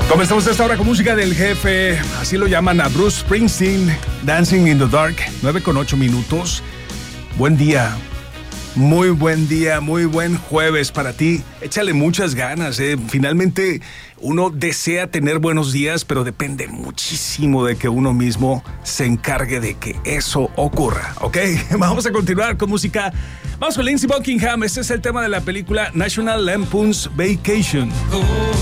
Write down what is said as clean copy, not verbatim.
Comenzamos esta hora con música del jefe, así lo llaman a Bruce Springsteen, Dancing in the Dark, 9:08. Buen día, muy buen día, muy buen jueves para ti. Échale muchas ganas, Finalmente uno desea tener buenos días, pero depende muchísimo de que uno mismo se encargue de que eso ocurra, ¿ok? Vamos a continuar con música. Vamos con Lindsey Buckingham, este es el tema de la película National Lampoon's Vacation.